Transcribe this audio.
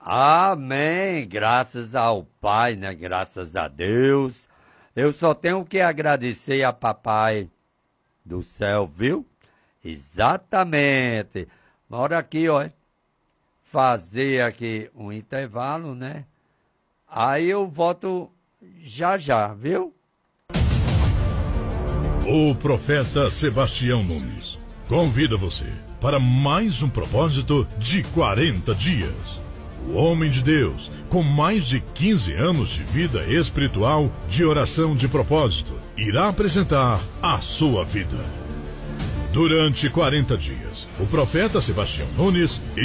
Amém, graças ao Pai, né? Graças a Deus. Eu só tenho que agradecer a Papai do céu, viu? Exatamente. Bora aqui, ó, fazer aqui um intervalo, né? Aí eu volto já já, viu? O profeta Sebastião Nunes convida você para mais um propósito de 40 dias. O homem de Deus, com mais de 15 anos de vida espiritual, de oração de propósito, irá apresentar a sua vida. Durante 40 dias, o profeta Sebastião Nunes